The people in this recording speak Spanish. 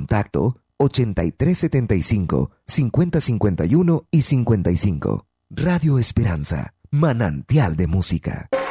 Contacto 8375 5051 y 55. Radio Esperanza, manantial de música.